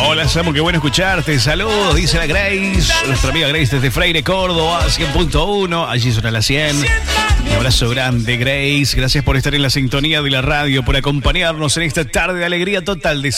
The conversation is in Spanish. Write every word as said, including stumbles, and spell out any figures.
Hola Samu, qué bueno escucharte. Saludos, dice la Grace, nuestra amiga Grace desde Freire, Córdoba, cien punto uno. Allí suena la cien. Un abrazo grande, Grace. Gracias por estar en la sintonía de la radio, por acompañarnos en esta tarde de alegría total de